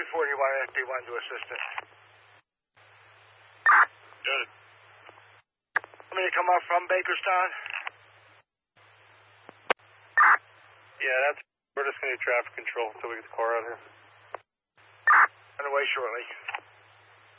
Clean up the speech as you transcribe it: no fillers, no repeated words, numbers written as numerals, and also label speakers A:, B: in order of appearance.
A: 240, SP1 to assistant.
B: Good.
A: Want me to come up from Bakerstown?
B: Yeah, we're just going to need traffic control until we get the car out here.
A: On the way shortly.